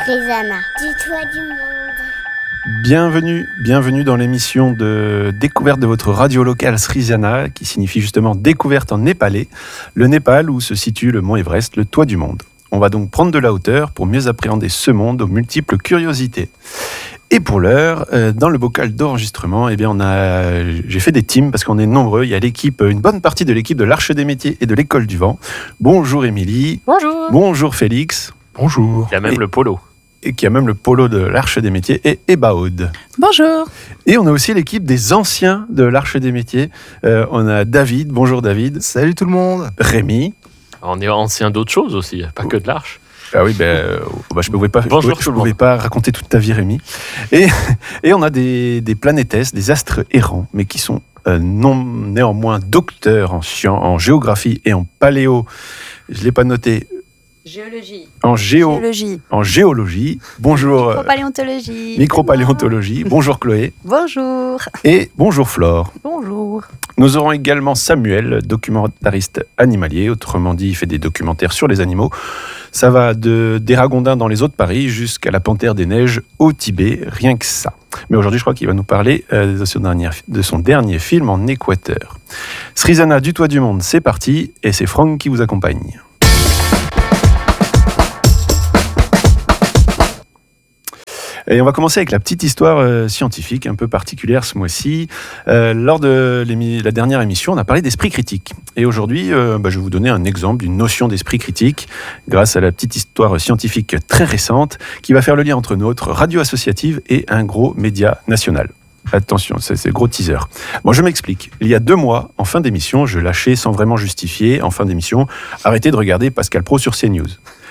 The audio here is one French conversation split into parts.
Srizana, du toit du monde. Bienvenue dans l'émission de découverte de votre radio locale Srizana, qui signifie justement découverte en népalais, le Népal où se situe le mont Everest, le toit du monde. On va donc prendre de la hauteur pour mieux appréhender ce monde aux multiples curiosités. Et pour l'heure, dans le bocal d'enregistrement, j'ai fait des teams parce qu'on est nombreux. Il y a une bonne partie de l'équipe de l'Arche des métiers et de l'École du vent. Bonjour Émilie. Bonjour. Bonjour Félix. Bonjour. Il y a même le polo. Et qui a même le polo de l'Arche des métiers et Ebaud. Bonjour. Et on a aussi l'équipe des anciens de l'Arche des métiers. On a David. Bonjour David. Salut tout le monde. Rémi. On est anciens d'autres choses aussi, pas que de l'Arche. Ah oui, je ne pouvais pas raconter toute ta vie, Rémi. Et on a des planétesses, des astres errants, mais qui sont néanmoins docteurs en géographie et en paléo. Je ne l'ai pas noté. Géologie. En géologie. Bonjour. Micropaléontologie. Micropaléontologie. Bonjour Chloé. Bonjour. Et bonjour Flore. Bonjour. Nous aurons également Samuel, documentariste animalier, autrement dit, il fait des documentaires sur les animaux. Ça va des ragondins dans les Hauts-de Paris jusqu'à la panthère des neiges au Tibet, rien que ça. Mais aujourd'hui, je crois qu'il va nous parler de son dernier film en Équateur. Srizana du toit du monde, c'est parti, et c'est Franck qui vous accompagne. Et on va commencer avec la petite histoire scientifique un peu particulière ce mois-ci. Lors de la dernière émission, on a parlé d'esprit critique. Et aujourd'hui, je vais vous donner un exemple d'une notion d'esprit critique grâce à la petite histoire scientifique très récente qui va faire le lien entre notre radio associative et un gros média national. Attention, c'est le gros teaser. Bon, je m'explique. Il y a 2 mois, en fin d'émission, je lâchais sans vraiment justifier, en fin d'émission, arrêtez de regarder Pascal Praud sur CNews.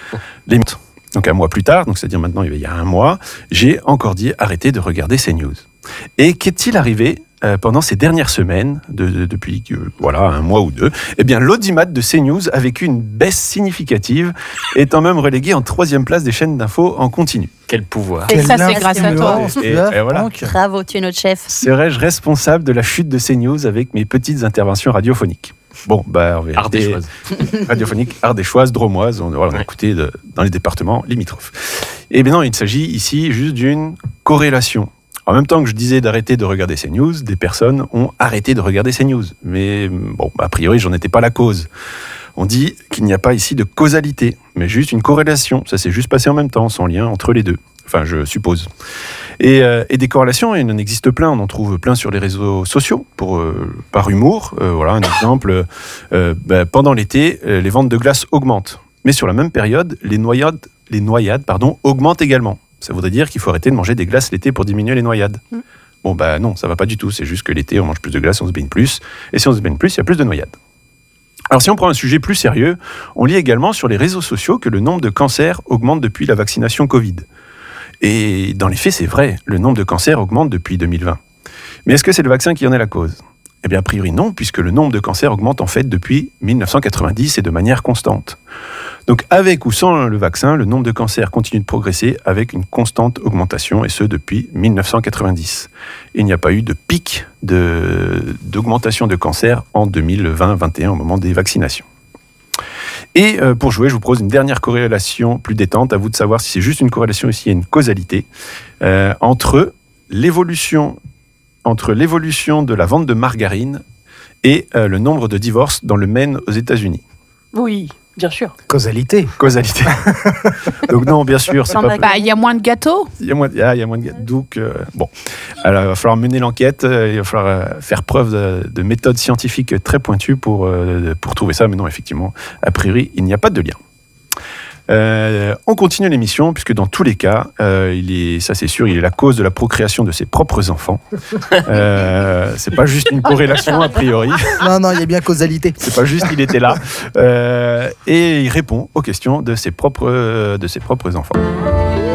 Donc un mois plus tard, c'est-à-dire maintenant il y a 1 mois, j'ai encore dit arrêtez de regarder CNews. Et qu'est-il arrivé pendant ces dernières semaines, depuis 1 mois ou 2 ? Eh bien l'audimat de CNews a vécu une baisse significative, étant même relégué en 3e place des chaînes d'infos en continu. Quel pouvoir. Et ça, c'est grâce à toi. Et voilà. Bravo, tu es notre chef. Serais-je responsable de la chute de CNews avec mes petites interventions radiophoniques ? Bon, Ardéchoise. Radiophonique, ardéchoise, dromoise, on a écouté dans les départements limitrophes. Et bien non, il s'agit ici juste d'une corrélation. En même temps que je disais d'arrêter de regarder CNews, des personnes ont arrêté de regarder CNews. Mais bon, a priori, j'en étais pas la cause. On dit qu'il n'y a pas ici de causalité, mais juste une corrélation. Ça s'est juste passé en même temps, sans lien entre les deux. Enfin, je suppose. Et des corrélations, il en existe plein. On en trouve plein sur les réseaux sociaux, par humour. Voilà un exemple. Pendant l'été, les ventes de glace augmentent. Mais sur la même période, les noyades augmentent également. Ça voudrait dire qu'il faut arrêter de manger des glaces l'été pour diminuer les noyades. Bon, non, ça va pas du tout. C'est juste que l'été, on mange plus de glace, on se baigne plus. Et si on se baigne plus, il y a plus de noyades. Alors si on prend un sujet plus sérieux, on lit également sur les réseaux sociaux que le nombre de cancers augmente depuis la vaccination Covid. Et dans les faits, c'est vrai, le nombre de cancers augmente depuis 2020. Mais est-ce que c'est le vaccin qui en est la cause ? Eh bien, a priori non, puisque le nombre de cancers augmente en fait depuis 1990 et de manière constante. Donc, avec ou sans le vaccin, le nombre de cancers continue de progresser avec une constante augmentation, et ce depuis 1990. Il n'y a pas eu de pic d'augmentation de cancers en 2020-2021 au moment des vaccinations. Et pour jouer, je vous propose une dernière corrélation plus détente. À vous de savoir si c'est juste une corrélation ou s'il y a une causalité entre l'évolution de la vente de margarine et le nombre de divorces dans le Maine aux États-Unis. Oui, bien sûr. Causalité. Donc non, bien sûr, c'est pas. Il y a moins de gâteaux. Il y a moins de gâteaux. Donc bon, alors, il va falloir mener l'enquête. Il va falloir faire preuve de méthodes scientifiques très pointues pour trouver ça. Mais non, effectivement, a priori, il n'y a pas de lien. On continue l'émission, puisque dans tous les cas, ça c'est sûr, il est la cause de la procréation de ses propres enfants. C'est pas juste une corrélation a priori. Non, il y a bien causalité. C'est pas juste il était là. Et il répond aux questions de ses propres enfants.